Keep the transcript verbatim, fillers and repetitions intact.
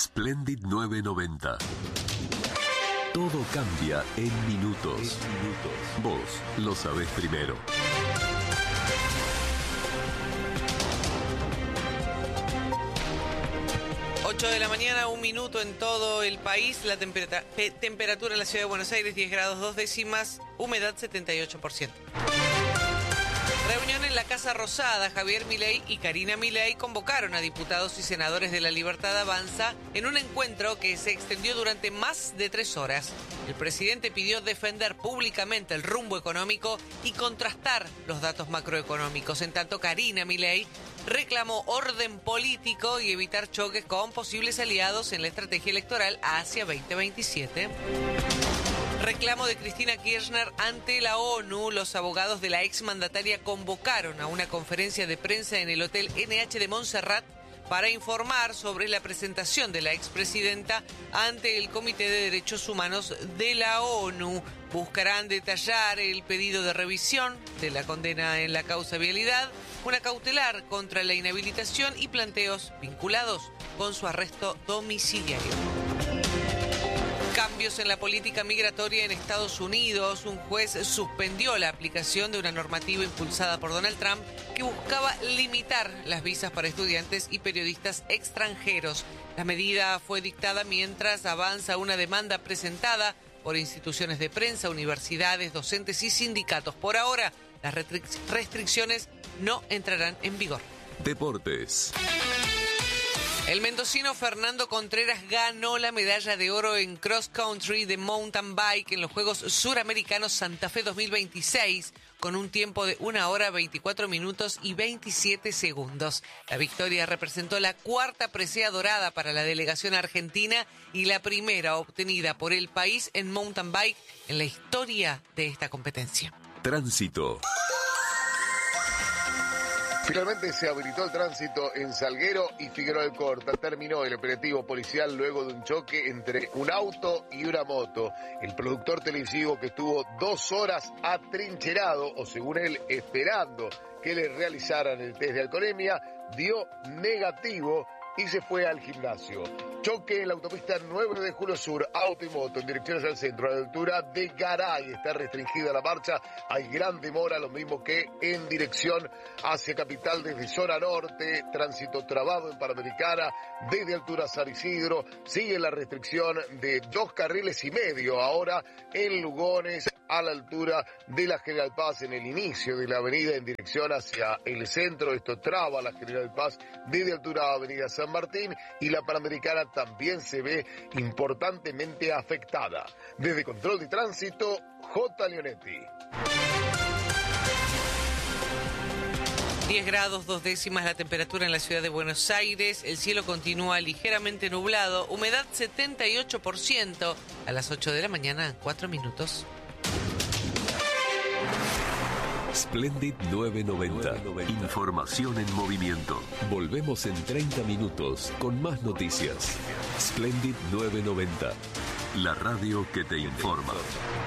Splendid nueve noventa. Todo cambia en minutos. En minutos. Vos lo sabés primero. ocho de la mañana, un minuto en todo el país. La temperatura, temperatura en la ciudad de Buenos Aires, diez grados dos décimas, humedad setenta y ocho por ciento. Reunión en la Casa Rosada. Javier Milei y Karina Milei convocaron a diputados y senadores de La Libertad Avanza en un encuentro que se extendió durante más de tres horas. El presidente pidió defender públicamente el rumbo económico y contrastar los datos macroeconómicos. En tanto, Karina Milei reclamó orden político y evitar choques con posibles aliados en la estrategia electoral hacia veinte veintisiete. Reclamo de Cristina Kirchner ante la ONU. Los abogados de la exmandataria convocaron a una conferencia de prensa en el Hotel N H de Montserrat para informar sobre la presentación de la expresidenta ante el Comité de Derechos Humanos de la ONU. Buscarán detallar el pedido de revisión de la condena en la causa vialidad, una cautelar contra la inhabilitación y planteos vinculados con su arresto domiciliario. Cambios en la política migratoria en Estados Unidos. Un juez suspendió la aplicación de una normativa impulsada por Donald Trump que buscaba limitar las visas para estudiantes y periodistas extranjeros. La medida fue dictada mientras avanza una demanda presentada por instituciones de prensa, universidades, docentes y sindicatos. Por ahora, las restric- restricciones no entrarán en vigor. Deportes. El mendocino Fernando Contreras ganó la medalla de oro en cross country de mountain bike en los Juegos Suramericanos Santa Fe dos mil veintiséis con un tiempo de una hora veinticuatro minutos y veintisiete segundos. La victoria representó la cuarta presea dorada para la delegación argentina y la primera obtenida por el país en mountain bike en la historia de esta competencia. Tránsito. Finalmente se habilitó el tránsito en Salguero y Figueroa Alcorta. Terminó el operativo policial luego de un choque entre un auto y una moto. El productor televisivo, que estuvo dos horas atrincherado, o según él, esperando que le realizaran el test de alcoholemia, dio negativo y se fue al gimnasio. Choque en la autopista nueve de Julio Sur, auto y moto en dirección hacia el centro, a la altura de Garay. Está restringida la marcha, hay gran demora, lo mismo que en dirección hacia Capital desde zona norte, tránsito trabado en Panamericana, desde altura San Isidro, sigue la restricción de dos carriles y medio ahora en Lugones, a la altura de la General Paz, en el inicio de la avenida en dirección hacia el centro. Esto traba la General Paz desde altura avenida San Martín, y la Panamericana también se ve importantemente afectada. Desde Control de Tránsito, J. Leonetti. diez grados dos décimas la temperatura en la ciudad de Buenos Aires. El cielo continúa ligeramente nublado. Humedad setenta y ocho por ciento. A las ocho de la mañana, cuatro minutos. Splendid nueve noventa. Información en movimiento. Volvemos en treinta minutos con más noticias. Splendid nueve noventa. La radio que te informa.